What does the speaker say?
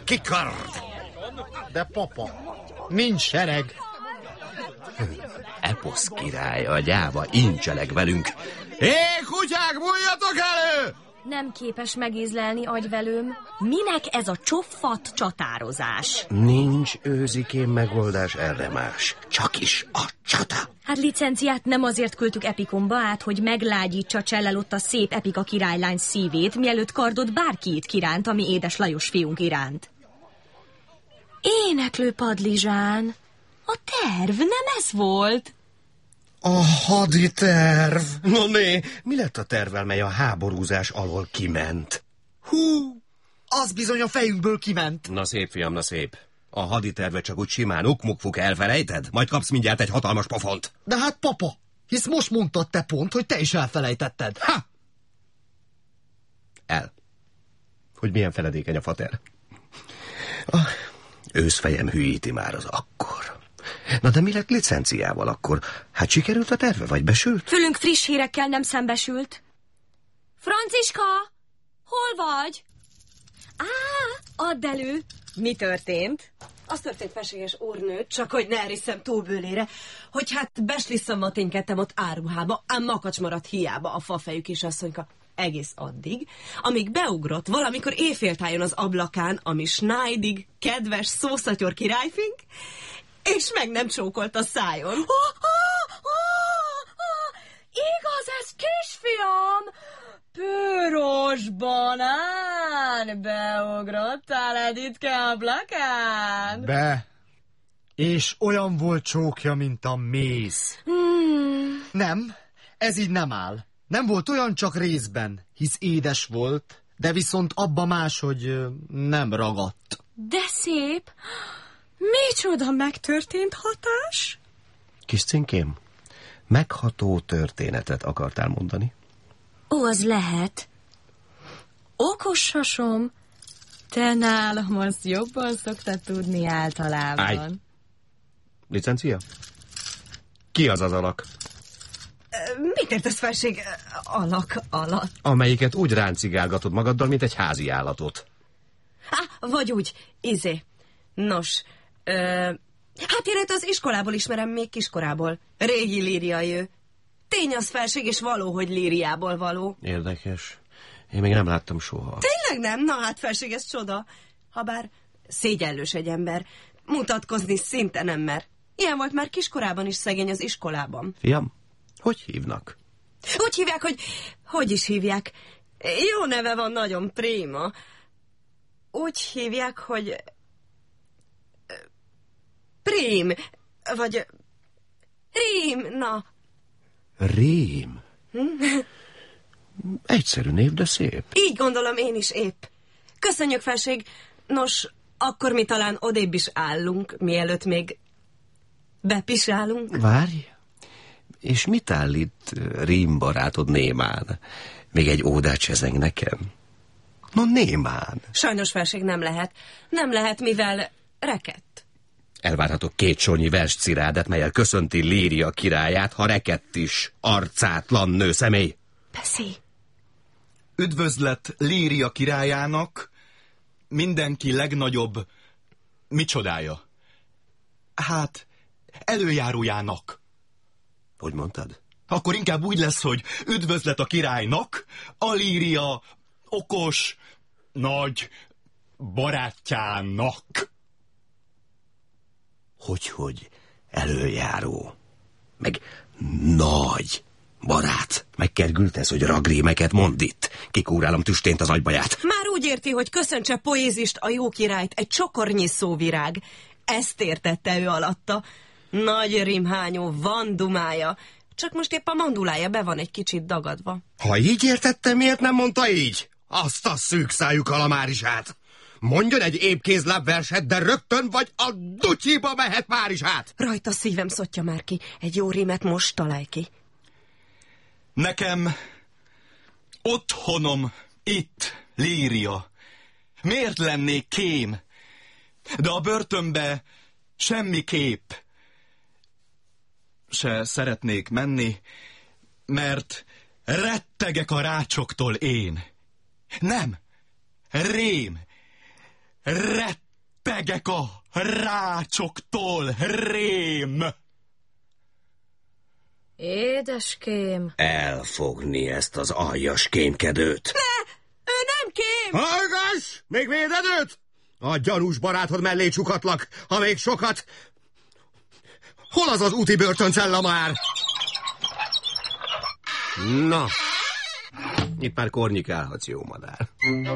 kikard! De papa, nincs sereg. Eposz király a gyáva incseleg velünk. Hé, kutyák, bújjatok elő! Nem képes megízlelni agyvelőm. Minek ez a csoffadt csatározás? Nincs őzikén megoldás erre más. Csak is a csata. Hát licenciát nem azért küldtük Epikomba át, hogy meglágyítsa Csellelott a szép Epika királylány szívét, mielőtt kardot bárki itt kiránt, ami édes Lajos fiunk iránt. Éneklő padlizsán. A terv nem ez volt? A haditerv. No né, mi lett a tervvel, mely a háborúzás alól kiment? Hú, az bizony a fejünkből kiment. Na szép, fiam, na szép. A haditerve csak úgy simán ukmukfuk elfelejted? Majd kapsz mindjárt egy hatalmas pofont. De hát papa, hisz most mondtad te pont, hogy te is elfelejtetted. Ha! Hogy milyen feledékeny a fater. A őszfejem hülyíti már az akkor. Na de mi lett licenciával akkor? Hát sikerült a terve, vagy besült? Fülünk friss hírekkel nem szembesült. Franciska, hol vagy? Add elő. Mi történt? Az történt, felséges úrnő, csak hogy ne erisszem túlbőlére, hogy hát beslisszam ma ténykedtem ott áruhába, ám makacs maradt hiába a fafejű kisasszonyka egész addig, amíg beugrott valamikor éjféltájon az ablakán, ami snájdig, kedves szószatyor királyfink, és meg nem csókolt a szájon. Igaz, ez kisfiam! Pőros banán! Beugrottál Editke ablakán? Be. És olyan volt csókja, mint a méz. Nem, ez így nem áll. Nem volt olyan, csak részben, hisz édes volt, de viszont abba máshogy nem ragadt. De szép! Micsoda megtörtént hatás? Kis cinkém, megható történetet akartál mondani? Ó, az lehet. Okos sasom, te nálam azt jobban szoktad tudni általában. Állj! Licencia? Ki az az alak? Mit értesz, felség, alak alatt? Amelyiket úgy ráncigálgatod magaddal, mint egy házi állatot. Vagy úgy, Nos, hát én őt az iskolából ismerem, még kiskorából. Régi líriai ő. Tény az, felség, és való, hogy líriából való. Érdekes. Én még nem láttam soha. Tényleg nem? Na hát, felség, ez csoda. Habár szégyellős egy ember. Mutatkozni szinte nem mer. Ilyen volt már kiskorában is szegény az iskolában. Fiam, hogy hívnak? Úgy hívják, hogy is hívják. Jó neve van, nagyon prima. Úgy hívják, hogy... Prím, vagy... Rím, na. Rím? Egyszerű név, de szép. Így gondolom én is épp. Köszönjük, felség. Nos, akkor mi talán odébb is állunk, mielőtt még bepisálunk. Várj, és mit állít Rím barátod némán? Még egy ódát csezeng nekem? No, némán. Sajnos, felség, nem lehet. Nem lehet, mivel rekett. Elvárhatok két sornyi verscirádát, melyel köszönti Líria királyát, ha rekett is, arcátlan nő személy. Beszélj. Üdvözlet Líria királyának, mindenki legnagyobb, micsodája? Hát, előjárójának. Hogy mondtad? Akkor inkább úgy lesz, hogy üdvözlet a királynak, a Líria okos, nagy barátjának. Hogy előjáró, meg nagy barát. Megkergült ez, hogy ragrémeket mond itt. Kikúrálom tüstént az agybaját. Már úgy érti, hogy köszöntse poézist, a jó királyt, egy csokornyi szóvirág. Ezt értette ő alatta. Nagy rimhányó, van dumája. Csak most épp a mandulája be van egy kicsit dagadva. Ha így értettem, miért nem mondta így? Azt a szűkszájú kalamárisát. Mondjon egy épkézláb verset, de rögtön vagy a dutyiba mehet már is át. Rajta szívem szottya már ki. Egy jó rímet most találj ki. Nekem otthonom itt, Líria. Miért lennék kém? De a börtönbe semmiképp se szeretnék menni, mert rettegek a rácsoktól én. Nem, rém, Rettegek a rácsoktól, rém! Édeském. Elfogni ezt az aljas kémkedőt. Ne! Ő nem kém! Hallgass! Még véded őt? A gyanús barátod mellé csukatlak, ha még sokat... Hol az az úti börtöncella már? Na, itt már kornyikálhatsz, jó madár.